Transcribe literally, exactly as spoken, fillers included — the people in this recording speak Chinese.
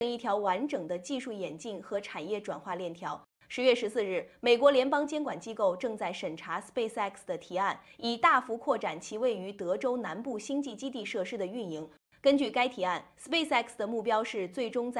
一条完整的技术演进和产业转化链条。十月十四日，美国联邦监管机构正在审查 SpaceX 的提案，以大幅扩展其位于德州南部星际基地设施的运营。根据该提案 ，SpaceX 的目标是最终在